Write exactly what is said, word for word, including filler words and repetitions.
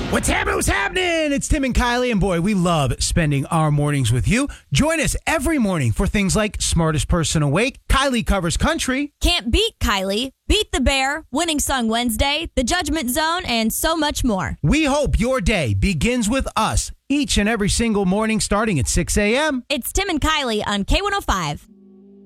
What's happening? What's happening? It's Tim and Kylie, and boy, we love spending our mornings with you. Join us every morning for things like Smartest Person Awake, Kylie Covers Country, Can't Beat Kylie, Beat the Bear, Winning Song Wednesday, The Judgment Zone, and so much more. We hope your day begins with us each and every single morning starting at six a.m. It's Tim and Kylie on K one oh five.